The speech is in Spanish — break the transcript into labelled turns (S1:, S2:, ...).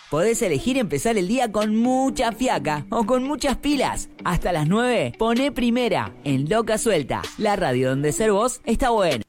S1: Podés elegir empezar el día con mucha fiaca o con muchas pilas. Hasta las 9, poné Primera en Loca Suelta, la radio donde ser vos está bueno.